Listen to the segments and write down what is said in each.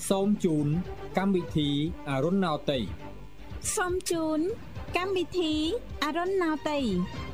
សូមជូនកម្មវិធីអរុណោទ័យសូមជូនកម្មវិធីអរុណោទ័យ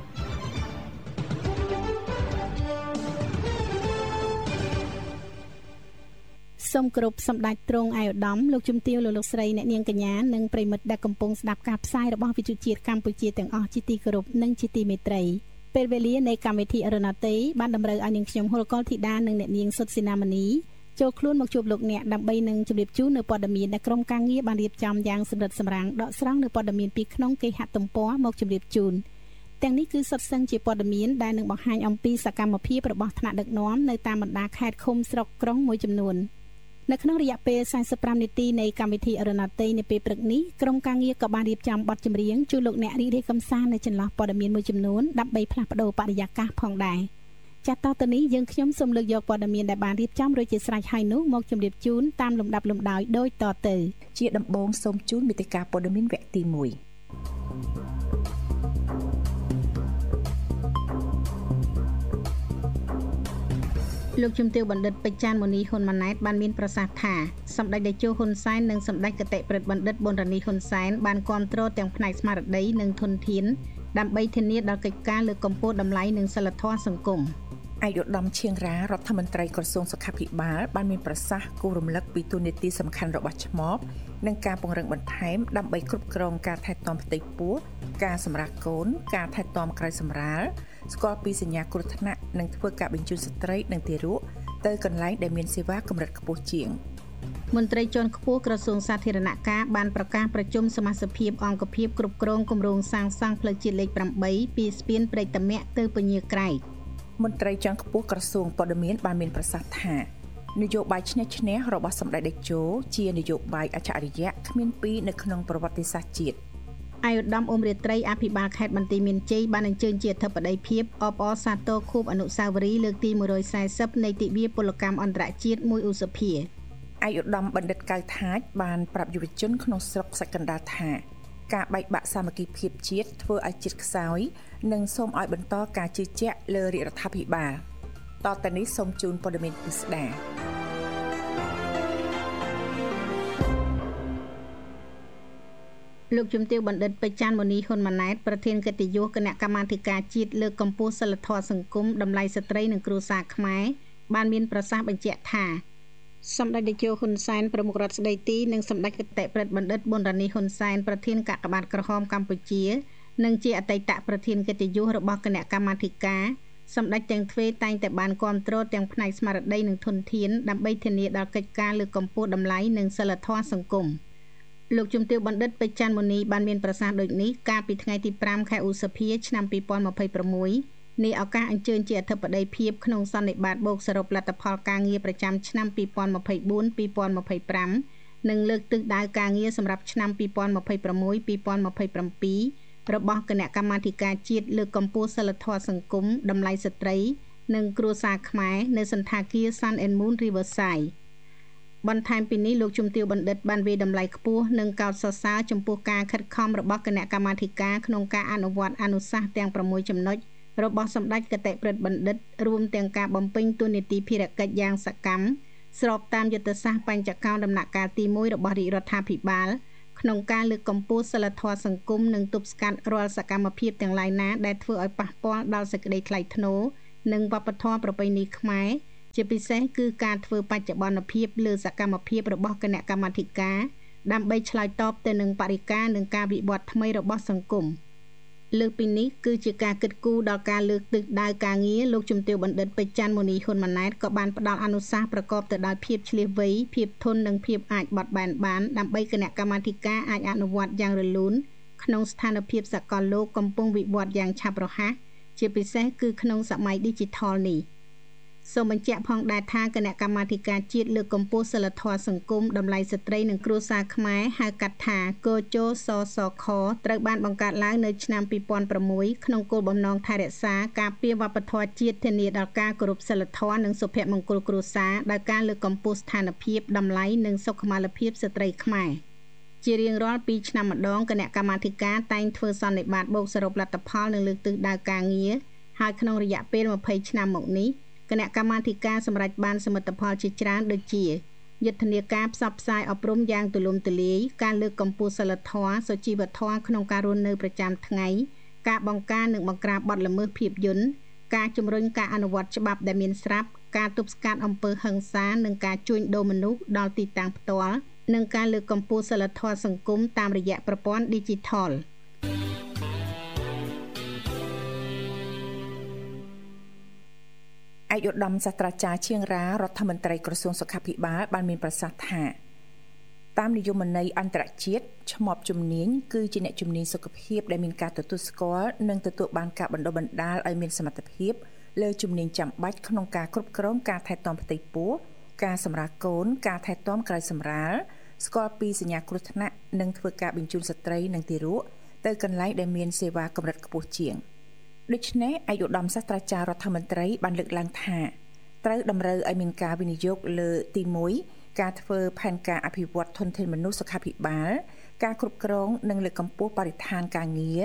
សូមគោរពសម្ដេចទ្រង់ឯកឧត្តមលោកជំទាវលោកស្រីអ្នកនាងកញ្ញានិងប្រិមិត្តដែលកំពុងស្ដាប់ការផ្សាយរបស់វិទ្យុជាតិកម្ពុជាទាំងអស់ជាទីគោរពនិងជាទីមេត្រីពេលវេលានៃកម្មវិធីអរុណោទ័យបានតម្រូវឲ្យនាងខ្ញុំហុលកុលធីតានិងអ្នកនាងសុតស៊ីណាមនីចូលខ្លួនមកជួបលោកអ្នកដើម្បីនឹងជម្រាបជូននៅព័ត៌មានដែលក្រុមការងារបានរៀបចំយ៉ាងសម្រិតសម្រាំងដកស្រង់នៅព័ត៌មានពីក្នុងគេហទំព័រមកជម្រាបជូនទាំងនេះគឺសុទ្ធសឹងជាព័ត៌មានដែលនឹងបង្ហាញអំពីសកម្មភាពរបស់ថ្នាក់ដឹកនាំនៅតាមបណ្ដាខេត្តឃុំស្រុកក្រុងមួយចំនួននៅក្នុងរយៈពេល45នាទីនៃកម្មវិធីអរុណោទ័យនៅពេលព្រឹកនេះក្រុមការងារក៏បានរៀបចំបទចម្រៀងជូនលោកអ្នករីករាយកម្សាន្តនៅចន្លោះព័ត៌មានមួយចំនួនដើម្បីផ្លាស់ប្ដូរបរិយាកាសផងដែរចាត់តទៅនេះយើងខ្ញុំសូមលើកយកព័ត៌មានដែលបានរៀបចំរួចជាស្រេចហើយនោះមកជម្រាបជូនតាមលំដាប់លំដោយដូចតទៅជាដំបូងសូមជូនមេតិការព័ត៌មានវគ្គទី1 លោកជំទាវបណ្ឌិតពេជ្រចាន់មូនីហ៊ុនម៉ាណែតបានមានប្រសាសន៍ថាសម្ដេចតេជោហ៊ុនសែននិងសម្ដេចគតិប្រិទ្ធបណ្ឌិតប៊ុនរ៉ានីហ៊ុនសែនបានគាំទ្រទាំងផ្នែកស្មារតីនិងធនធានដើម្បីធានាដល់កិច្ចការលើកកម្ពស់តម្លៃនិងសីលធម៌សង្គមឯកឧត្តមឈៀងរ៉ារដ្ឋមន្ត្រីក្រសួងសុខាភិបាលបានមានប្រសាសន៍គូរំលឹកពីទូនាទីសំខាន់របស់ឆ្មបនិងការពង្រឹងបន្ថែមដើម្បីគ្រប់គ្រងការថែទាំផ្ទៃពោះការសម្រាលកូនការថែទាំក្រោយសម្រាលស្គាល់ពីសញ្ញាគ្រោះថ្នាក់និងធ្វើការបញ្ជូនស្ត្រីនិងទារកទៅកន្លែងដែលមានសេវាកម្រិតខ្ពស់ជាងមន្ត្រីជាន់ខ្ពស់ក្រសួងសាធារណការបានប្រកាសប្រជុំសមាជិកភាពអង្គភាពគ្រប់គ្រងគម្រោងសាងសង់ផ្លូវជាតិលេខ8ពីស្ពានព្រែកតមាក់ទៅពញាក្រែកមន្ត្រីជាន់ខ្ពស់ក្រសួងព័ត៌មានបានមានប្រសាសន៍ថានយោបាយឈ្នះឈ្នះរបស់សម្ដេចតេជោជានយោបាយអច្ឆរិយៈគ្មានពីរនៅក្នុងប្រវត្តិសាស្ត្រជាតិឯកឧត្តមអ៊ុំរាត្រីអភិបាលខេត្តបន្ទាយមានជ័យបានអញ្ជើញជាអធិបតីភាពអបអរសាទរខួបអនុស្សាវរីយ៍លើកទី140នៃទិវាពលកម្មអន្តរជាតិ1ឧសភាឯកឧត្តមបណ្ឌិតកៅថាចបានប្រាប់យុវជនក្នុងស្រុកសក្កណ្ដាលថាការបែកបាក់សាមគ្គីភាពជាតិធ្វើឲ្យជាតិខ្សោយនិងសូមឲ្យបន្តការជឿជាក់លើរាជរដ្ឋាភិបាលតទៅនេះសូមជូនព័ត៌មានពិស្ដាលោកជំទាវបណ្ឌិតពេជ្រចាន់មូនីហ៊ុនម៉ាណែតប្រធានកិត្តិយសគណៈកម្មាធិការជាតិលើកកម្ពស់សីលធម៌សង្គមតម្លៃស្ត្រីនិងគ្រួសារខ្មែរបានមានប្រសាសន៍បញ្ជាក់ថាសម្ដេចតេជោហ៊ុនសែនប្រមុខរដ្ឋស្ដីទីនិងសម្ដេចគតិប្រិទ្ធបណ្ឌិតប៊ុនរ៉ានីហ៊ុនសែនប្រធានកាកបាទក្រហមកម្ពុជានិងជាអតីតប្រធានកិត្តិយសរបស់គណៈកម្មាធិការសម្ដេចទាំងទ្វេតែងតែបានគាំទ្រទាំងផ្នែកស្មារតីនិងធនធានដើម្បីធានាដល់កិច្ចការលើកកម្ពស់តម្លៃនិងសីលធម៌សង្គមលោកជំទាវបណ្ឌិតពេជ្រចាន់មូនីបានមានប្រសាសន៍ដូចនេះកាលពីថ្ងៃទី5ខែឧសភាឆ្នាំ2026នៃឱកាសអញ្ជើញជាអធិបតីភាពក្នុងសន្និបាតបូកសរុបលទ្ធផលការងារប្រចាំឆ្នាំ2024-2025និងលើកទិសដៅការងារសម្រាប់ឆ្នាំ2026-2027របស់គណៈកម្មាធិការជាតិលើកកម្ពស់សីលធម៌សង្គមតម្លៃស្ត្រីនិងគ្រួសារខ្មែរនៅសន្តាគារ Sun and Moon Riversideបន្ថែមពីនេះលោកជំទាវបណ្ឌិតបានវាយតម្លៃខ្ពស់និងកោតសរសើរចំពោះការខិតខំរបស់គណៈកម្មាធិការក្នុងការអនុវត្តអនុសាសន៍ទាំង6ចំណុចរបស់សម្ដេចគតិប្រិទ្ធបណ្ឌិតរួមទាំងការបំពេញតួនាទីភារកិច្ចយ៉ាងសកម្មស្របតាមយុទ្ធសាស្ត្របញ្ចកោណដំណាក់កាលទី1របស់រាជរដ្ឋាភិបាលក្នុងការលើកកម្ពស់សីលធម៌សង្គមនិងទប់ស្កាត់រាល់សកម្មភាពទាំងឡាយណាដែលធ្វើឲ្យប៉ះពាល់ដល់សេចក្តីថ្លៃថ្នូរនិងវប្បធម៌ប្រពៃណីខ្មែរជាពិសេសគឺការធ្វើបច្ចុប្បន្នភាពលើសកម្មភាពរបស់គណៈកម្មាធិការដើម្បីឆ្លើយតបទៅនឹងបរិការនិងការវិវត្តថ្មីរបស់សង្គមលើកពីនេះគឺជាការគិតគូរដល់ការលើកទិសដៅការងារលោកជំទាវបណ្ឌិតពេជ្រចាន់មូនីហ៊ុនម៉ាណែតក៏បានផ្ដល់អនុសាសន៍ប្រកបទៅដោយភាពឆ្លៀសវៃភាពធន់និងភាពអាចបត់បែនបានដើម្បីគណៈកម្មាធិការអាចអនុវត្តយ៉ាងរលូនក្នុងស្ថានភាពសកលលោកកំពុងវិវត្តយ៉ាងឆាប់រហ័សជាពិសេសគឺក្នុងសម័យ Digital នេះសូមបញ្ជាក់ផងដែរថាគណៈកម្មាធិការជាតិលើកកម្ពស់សីលធម៌សង្គមតម្លៃស្ត្រីនិងគ្រួសារខ្មែរហៅកាត់ថាកោជសសខត្រូវបានបង្កើតឡើងនៅឆ្នាំ2006ក្នុងគោលបំណងថែរក្សាការពារវប្បធម៌ជាតិធានាដល់ការគោរពសីលធម៌និងសុភមង្គលគ្រួសារដោយការលើកកម្ពស់ស្ថានភាពតម្លៃនិងសុខុមាលភាពស្ត្រីខ្មែរជារៀងរាល់2ឆ្នាំម្ដងគណៈកម្មាធិការតែងធ្វើសន្និបាតបូកសរុបលទ្ធផលនិងលើកទិសដៅការងារហើយក្នុងរយៈពេល20ឆ្នាំមកនេះគណៈកម្មាធិការសម្រេចបានសមិទ្ធផលជាច្រើនដូចជាយុទ្ធនាការផ្សព្វផ្សាយអប់រំយ៉ាងទូលំទូលាយការលើកកម្ពស់សីលធម៌សុជីវធម៌ក្នុងការរស់នៅប្រចាំថ្ងៃការបង្ការនិងបង្ក្រាបបទល្មើសភាពយន្តការជំរុញការអនុវត្តច្បាប់ដែលមានស្រាប់ការទប់ស្កាត់អំពើហិង្សានិងការជួញដូរមនុស្សដល់ទីតាំងផ្ទាល់និងការលើកកម្ពស់សីលធម៌សង្គមតាមរយៈប្រព័ន្ធ Digital ឯកឧត្តមសាស្ត្រាចារ្យឈៀងរ៉ារដ្ឋមន្ត្រីក្រសួងសុខាភិបាលបានមានប្រសាសន៍ថាតាមនិយមន័យអន្តរជាតិឆ្មបជំនាញគឺជាអ្នកជំនាញសុខភាពដែលមានការទទួលស្គាល់និងទទួលបានការបណ្ដុះបណ្ដាលឲ្យមានសមត្ថភាពលើជំនាញចាំបាច់ក្នុងការគ្រប់គ្រងការថែទាំផ្ទៃពោះការសម្រាលកូនការថែទាំក្រោយសម្រាលស្គាល់ពីសញ្ញាគ្រោះថ្នាក់និងធ្វើការបញ្ជូនស្ត្រីនិងទារកទៅកន្លែងដែលមានសេវាកម្រិតខ្ពស់ជាងដូច្នេះឯកឧត្តមសាស្ត្រាចារ្យរដ្ឋមន្ត្រីបានលើកឡើងថាត្រូវតម្រូវឲ្យមានការវិនិយោគលើទី1ការធ្វើផែនការអភិវឌ្ឍធនធានមនុស្សសុខាភិបាលការគ្រប់គ្រងនិងលើកកម្ពស់បរិស្ថានការងារ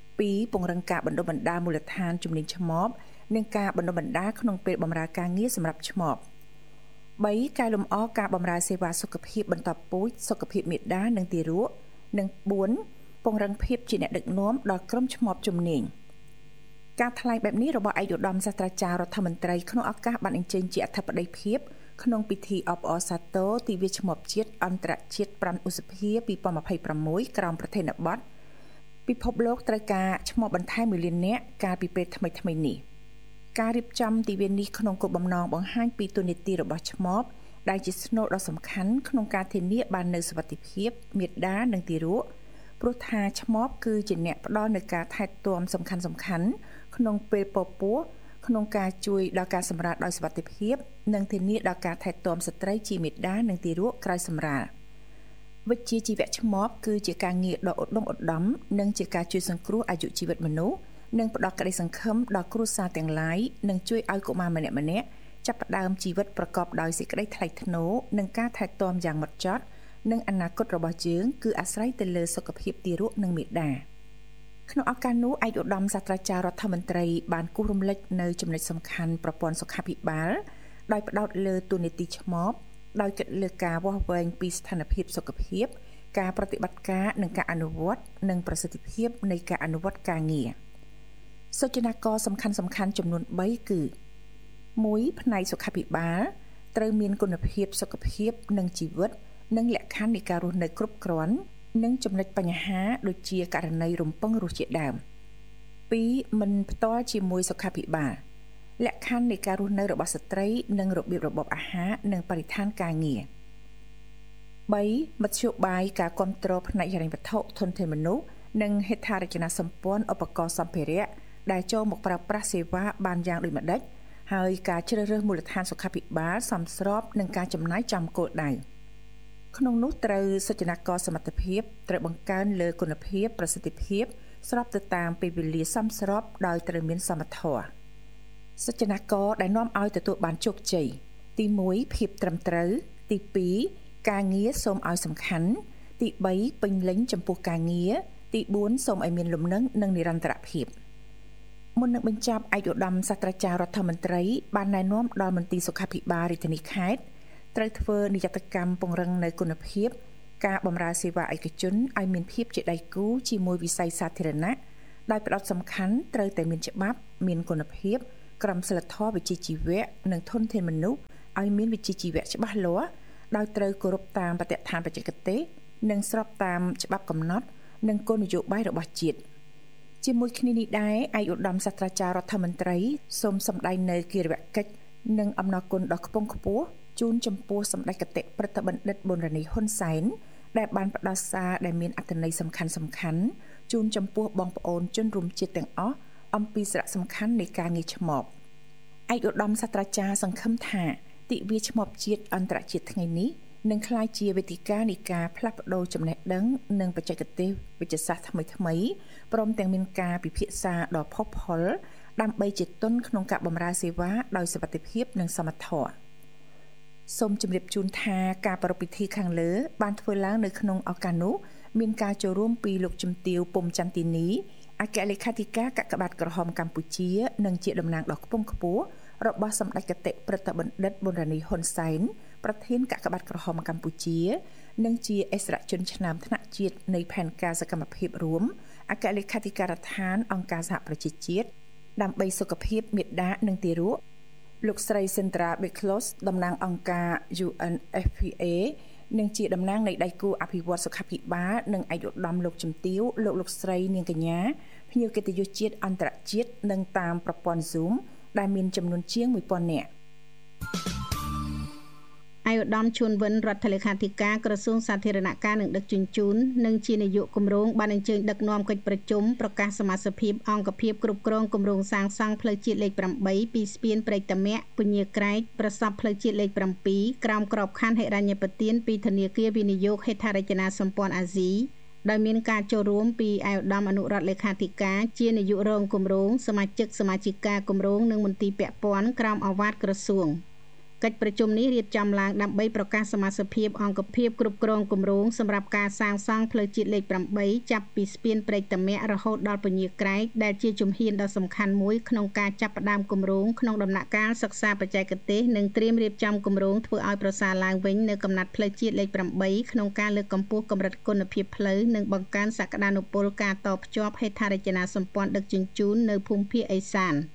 2ពង្រឹងការបណ្ដុះបណ្ដាលមូលដ្ឋានជំនាញឆ្មបនិងការបណ្ដុះបណ្ដាលក្នុងពេលបម្រើការងារសម្រាប់ឆ្មប3កែលម្អការបម្រើសេវាសុខភាពបន្តពូជសុខភាពមាតានិងទារកនិង4ពង្រឹងភាពជាអ្នកដឹកនាំដល់ក្រុមឆ្មបជំនាញការថ្លែងបែបនេះរបស់ឯកឧត្តមសាស្ត្រាចារ្យរដ្ឋមន្ត្រីក្នុងឱកាសបានអញ្ជើញជាអធិបតីភាពក្នុងពិធីអបអរសាទរទិវាឆ្មបជាតិអន្តរជាតិ5ឧសភា2026ក្រោមប្រធានបទពិភពលោកត្រូវការឆ្មបបន្ថែម1លាននាក់កាលពីពេលថ្មីៗនេះការរៀបចំទិវានេះក្នុងគោលបំណងបង្ហាញពីទូនាទីរបស់ឆ្មបដែលជាស្នូលដ៏សំខាន់ក្នុងការធានាបាននូវសុវត្ថិភាពមាតានិងទារកព្រោះថាឆ្មបគឺជាអ្នកផ្ដល់នូវការថែទាំសំខាន់ៗក្នុងពេលពពោះក្នុងការជួយដល់ការសម្រាលដោយសុវត្ថិភាពនិងធានាដល់ការថែទាំស្ត្រីជាមាតានិងទារកក្រោយសម្រាលវិជ្ជាជីវៈឆ្មបគឺជាការងារដ៏ឧត្តមឧត្តមនិងជាការជួយសង្គ្រោះអាយុជីវិតមនុស្សនិងផ្ដល់ក្តីសង្ឃឹមដល់គ្រួសារទាំងឡាយនិងជួយឲ្យកុមារម្នាក់ៗចាប់ផ្ដើមជីវិតប្រកបដោយសេចក្តីថ្លៃថ្នូរនិងការថែទាំយ៉ាងហ្មត់ចត់និងអនាគតរបស់យើងគឺអាស្រ័យទៅលើសុខភាពទារកនិងមាតាក្នុងឱកាសនោះឯកឧត្តមសាស្ត្រាចារ្យរដ្ឋមន្ត្រីបានគូសរំលឹកនៅចំណុចសំខាន់ប្រព័ន្ធសុខាភិបាលដោយផ្ដោតលើទូនាទីឆ្មបដោយគិតលើការវាស់វែងពីស្ថានភាពសុខភាពការប្រតិបត្តិការនិងការអនុវត្តនិងប្រសិទ្ធភាពនៃការអនុវត្តការងារសូចនាករសំខាន់ចំនួន3គឺ1ផ្នែកសុខាភិបាលត្រូវមានគុណភាពសុខភាពនិងជីវិតនិងលក្ខខណ្ឌនៃការរស់នៅគ្រប់គ្រាន់និងចំណុចបញ្ហាដូចជាករណីរំពឹងរស់ជាដើម2មិនផ្ទាល់ជាមួយសុខាភិបាលលក្ខខណ្ឌនៃការរស់នៅរបស់ស្ត្រីនិងរបៀបរបបអាហារនិងបរិស្ថានការងារ3មធ្យោបាយការគ្រប់គ្រងផ្នែកហិរញ្ញវត្ថុធនធានមនុស្សនិងហេដ្ឋារចនាសម្ព័ន្ធឧបករណ៍សម្ភារៈដែលចូលមកប្រើប្រាស់សេវាបានយ៉ាងដូចម្តេចហើយការជ្រើសរើសមូលដ្ឋានសុខាភិបាលសមស្របនឹងការចំណាយចំគោលដៅក្នុងនោះត្រូវសុចនាករសមត្ថភាពត្រូវបង្កើនលើគុណភាពប្រសិទ្ធភាពស្របទៅតាមពេលវេលាសមស្របដោយត្រូវមានសមធម៌សុចនាករដែលនាំឲ្យទទួលបានជោគជ័យទី1ភាពត្រឹមត្រូវទី2ការងារសូមឲ្យសំខាន់ទី3ពេញលេញចំពោះការងារទី4សូមឲ្យមានលំនឹងនិងនិរន្តរភាពមុននឹងបញ្ចប់ឯកឧត្តមសាស្ត្រាចារ្យរដ្ឋមន្ត្រីបានណែនាំដល់មន្ទីរសុខាភិបាលរាជធានីខេត្តត្រូវធ្វើនិយត្តកម្មពង្រឹងនៅគុណភាពការបម្រើសេវាឯកជនឲ្យមានភាពជាដៃគូជាមួយវិស័យសាធារណៈដោយផ្ដោតសំខាន់ត្រូវតែមានច្បាប់មានគុណភាពក្រមសីលធម៌វិជ្ជាជីវៈនិងធនធានមនុស្សឲ្យមានវិជ្ជាជីវៈច្បាស់លាស់ដោយត្រូវគោរពតាមបទដ្ឋានបច្ចេកទេសនិងស្របតាមច្បាប់កំណត់និងគោលនយោបាយរបស់ជាតិជាមួយគ្នានេះដែរឯកឧត្តមសាស្ត្រាចារ្យរដ្ឋមន្ត្រីសូមសម្ដែងនៅគិរិយកិច្ចនិងអំណរគុណដ៏ខ្ពង់ខ្ពស់ជូនចំពោះសម្ដេចគតិព្រឹទ្ធបណ្ឌិតប៊ុនរ៉ានីហ៊ុនសែនដែលបានផ្ដល់សារដែលមានអត្ថន័យសំខាន់ជូនចំពោះបងប្អូនជនរួមជាតិទាំងអស់អំពីសារៈសំខាន់នៃការងារឆ្មបឯកឧត្តមសាស្ត្រាចារ្យសង្ឃឹមថាទិវាឆ្មបជាតិអន្តរជាតិថ្ងៃនេះនឹងក្លាយជាវេទិកានៃការផ្លាស់ប្ដូរចំណេះដឹងនិងបច្ចេកទេសវិទ្យាសាស្ត្រថ្មីព្រមទាំងមានការពិភាក្សាដ៏ផុសផុលដើម្បីជាទុនក្នុងការបម្រើសេវាដោយសុវត្ថិភាពនិងសមធម៌សូមជម្រាបជូនថាការប្រារព្ធពិធីខាងលើបានធ្វើឡើងនៅក្នុងឱកាសនោះមានការចូលរួមពីលោកជំទាវ ពុំចន្ទទីនីអគ្គលេខាធិការកាកបាទក្រហមកម្ពុជានិងជាតំណាងដ៏ខ្ពង់ខ្ពស់របស់សម្ដេចគតិព្រឹទ្ធបណ្ឌិតប៊ុនរ៉ានីហ៊ុនសែនប្រធានកាកបាទក្រហមកម្ពុជានិងជាអិសរាជជនឆ្នើមថ្នាក់ជាតិនៃផែនការសកម្មភាពរួមអគ្គលេខាធិការដ្ឋានអង្គការសហប្រជាជាតិដើម្បីសុខភាពមាតានិងទារកលោកស្រី Sandra Beklos តំណាងអង្គការ UNFPA និងជាតំណាងនៃដៃគូអភិវឌ្ឍសុខាភិបាលនិងឯកឧត្តមលោកជំទាវលោកស្រីនាងកញ្ញាភ្ញៀវកិត្តិយសជាតិអន្តរជាតិនិងតាមប្រព័ន្ធ Zoom ដែលមានចំនួនជាង 1000 នាក់ឯកឧត្តមជួនវិនរដ្ឋលេខាធិការក្រសួងសាធារណការនិងដឹកជញ្ជូននិងជានាយកគម្រោងបានអញ្ជើញដឹកនាំកិច្ចប្រជុំប្រកាសសមាជិកភាពអង្គភាពគ្រប់គ្រងគម្រោងសាងសង់ផ្លូវជាតិលេខ8ពីស្ពានព្រែកតាមាក់ពញាក្រែកប្រសពផ្លូវជាតិលេខ7ក្រោមក្របខ័ណ្ឌហិរញ្ញប្បទានពីធនាគារវិនិយោគហេដ្ឋារចនាសម្ព័ន្ធអាស៊ីដោយមានការចូលរួមពីឯកឧត្តមអនុរដ្ឋលេខាធិការជានាយករងគម្រោងសមាជិកាគម្រោងនិងមន្ទីរពាក់ព័ន្ធក្រោមអាវ៉ាតក្រសួងកិច្ចប្រជុំនេះរៀបចំឡើងដើម្បីប្រកាសសមាជិកភាពអង្គភាពគ្រប់គ្រងគម្រោងសម្រាប់ការសាងសង់ផ្លូវជាតិលេខ8ចាប់ពីស្ពានព្រែកតាមាក់រហូតដល់ពញាក្រែកដែលជាជំហានដ៏សំខាន់មួយក្នុងការចាប់ផ្ដើមគម្រោងក្នុងដំណាក់កាលសិក្សាបច្ចេកទេសនិងត្រៀមរៀបចំគម្រោងធ្វើឲ្យប្រសើរឡើងវិញនៅកំណត់ផ្លូវជាតិលេខ8ក្នុងការលើកកម្ពស់កម្រិតគុណភាពផ្លូវនិងបង្កើនសក្តានុពលការតភ្ជាប់ហេដ្ឋារចនាសម្ព័ន្ធដឹកជញ្ជូននៅភូមិភាគឦសាន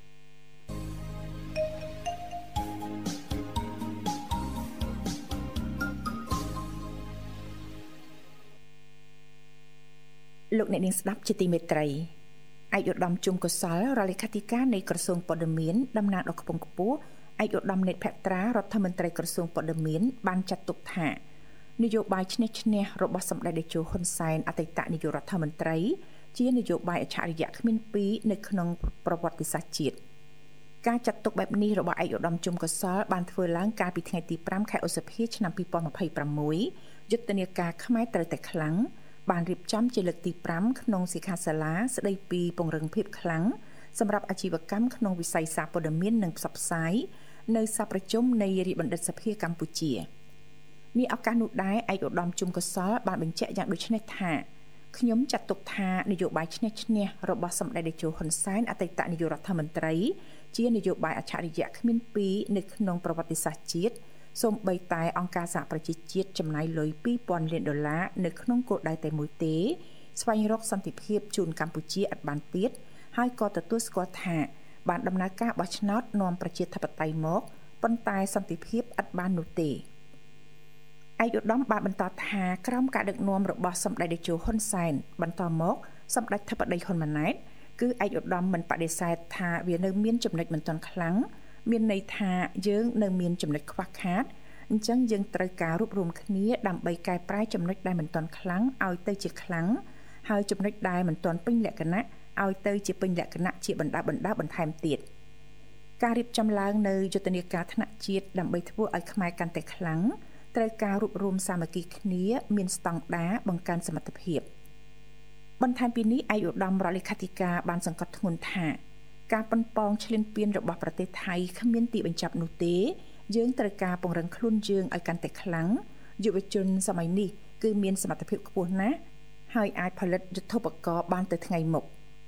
លោកអ្នកនាងស្ដាប់ជាទីមេត្រីឯកឧត្តមជុំកុសលរដ្ឋលេខាធិការនៃក្រសួងព័ត៌មានតំណាងដល់ខ្ពង់ខ្ពស់ឯកឧត្តមនេតភក្ត្រារដ្ឋមន្ត្រីក្រសួងព័ត៌មានបានចាត់ទុកថានយោបាយឈ្នះរបស់សម្ដេចតេជោហ៊ុនសែនអតីតនាយករដ្ឋមន្ត្រីជានយោបាយអច្ឆរិយៈគ្មានពីរនៅក្នុងប្រវត្តិសាស្ត្រជាតិការចាត់ទុកបែបនេះរបស់ឯកឧត្តមជុំកុសលបានធ្វើឡើងកាលពីថ្ងៃទី5ខែឧសភាឆ្នាំ2026យុទ្ធនាការខ្មែរត្រូវតែខ្លាំងបានរៀបចំជាលើកទី5ក្នុងសិក្ខាសាលាស្ដីពីពង្រឹងភាពខ្លាំងសម្រាប់អាជីវកម្មក្នុងវិស័យសារព័ត៌មាននិងផ្សព្វផ្សាយនៅសាលប្រជុំនៃរាជបណ្ឌិតសភាកម្ពុជាមានឱកាសនោះដែរឯកឧត្តមជុំកុសលបានបញ្ជាក់យ៉ាងដូចនេះថាខ្ញុំចាត់ទុកថានយោបាយឈ្នះរបស់សម្ដេចតេជោហ៊ុនសែនអតីតនាយករដ្ឋមន្ត្រីជានយោបាយអច្ឆរិយៈគ្មានពីរនៅក្នុងប្រវត្តិសាស្ត្រជាតិសូម្បីតែអង្គការសហប្រជាជាតិចំណាយលុយ$2000 លាននៅក្នុងគោលដៅតែមួយទេស្វែងរកសន្តិភាពជូនកម្ពុជាឥតបានទៀតហើយក៏ទទួលស្គាល់ថាបានដំណើរការបោះឆ្នោតនាំប្រជាធិបតេយ្យមកប៉ុន្តែសន្តិភាពឥតបាននោះទេឯកឧត្តមបានបន្តថាក្រោមការដឹកនាំរបស់សម្ដេចតេជោហ៊ុនសែនបន្តមកសម្ដេចធិបតីហ៊ុនម៉ាណែតគឺឯកឧត្តមមិនបដិសេធថាវានៅមានចំណុចមិនទាន់ខ្លាំងមានន័យថាយើងនៅមានចំណុចខ្វះខាតអញ្ចឹងយើងត្រូវការរួបរวมគ្នាដើម្បីកែប្រែចំណុចដែលមិនទាន់ខ្លាំងឲ្យទៅជាខ្លាំងហើយចំណុចដែលមិនទាន់ពេញលក្ខណៈឲ្យទៅជាពេញលក្ខណៈជាបណ្ដាបន្ថែមទៀតការរៀបចំឡើងនៅយុទ្ធនាការថ្នាក់ជាតិដើម្បីធ្វើឲ្យខ្មែរកាន់តែខ្លាំងត្រូវការរួបរวมសាមគ្គីគ្នាមានស្តង់ដារបង្កើនសមត្ថភាពបន្ថែមពីនេះឯកឧត្តមរដ្ឋលេខាធិការបានសង្កត់ធ្ងន់ថាការប៉ុនប៉ងឈ្លានពានរបស់ប្រទេសថៃគ្មានទីបញ្ចប់នោះទេយើងត្រូវការពង្រឹងខ្លួនយើងឲ្យកាន់តែខ្លាំងយុវជនសម័យនេះគឺមានសមត្ថភាពខ្ពស់ណាស់ហើយអាចផលិតយុទ្ធោបករណ៍បានទៅថ្ងៃមុខ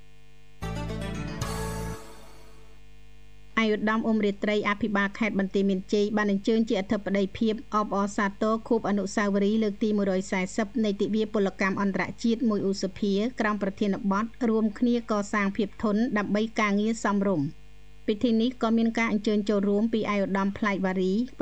ឯកឧត្តមអ៊ុំរាត្រីអភិបាលខេត្តបន្ទាយមានជ័យបានអញ្ជើញជាអធិបតីភាពអបអរសាទរខួបអនុស្សាវរីយ៍លើកទី140នៃទិវាពលកម្មអន្តរជាតិ1ឧសភាក្រោមប្រធានបទរួមគ្នាកសាងភាពធន់ដើម្បីការងារសមរម្យពិធីនេះក៏មានការអញ្ជើញចូលរួមពីឯកឧត្តមផ្លែកវ៉ារី